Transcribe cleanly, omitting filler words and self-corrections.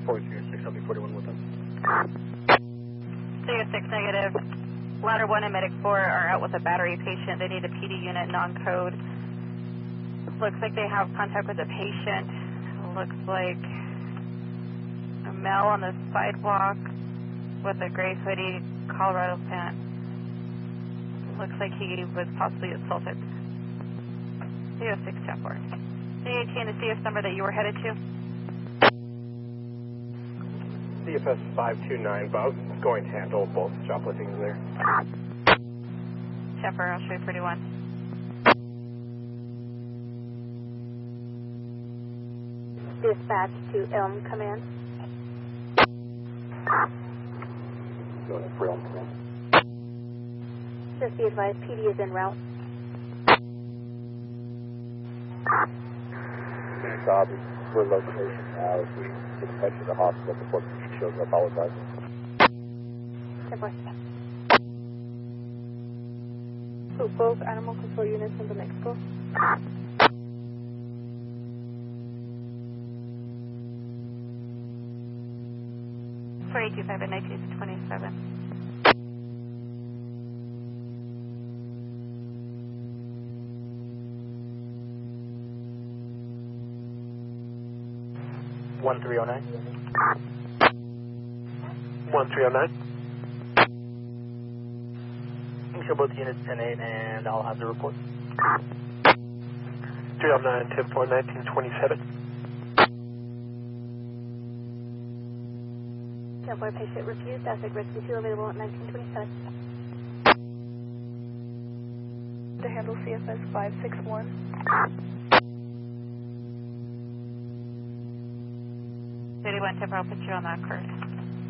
406, I'll be 41 with them. Studio 6 negative. Ladder 1 and Medic 4 are out with a battery patient. They need a PD unit non-code. Looks like they have contact with a patient. Looks like a male on the sidewalk with a gray hoodie, Colorado pant. Looks like he was possibly assaulted. Studio 6 chat 4. C18, the CS number that you were headed to? CFS 529, Bob. Going to handle both shopliftings there. Shepard, I'll show you 41. Dispatch to Elm Command. Go ahead for Elm Command. Just be advised, PD is en route. Copy. We're location now. If we get in touch with the hospital before the shows up, I'll advise you. So both animal control units in the Mexico. For 825 and 1927. One 309. 1309. Show both units 10-8 and I'll have the report. 309, 10-4, 1927. Boy patient refused. Aspect rescue 2 available at 1927. To handle CFS 561. 31 10, I'll put you on that card.